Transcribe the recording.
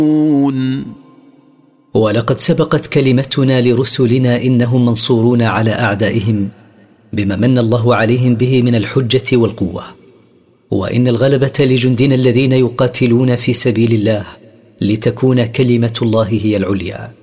ولقد سبقت كلمتنا لرسلنا إنهم منصورون على أعدائهم بما من الله عليهم به من الحجة والقوة، وإن الغلبة لجندنا الذين يقاتلون في سبيل الله لتكون كلمة الله هي العليا.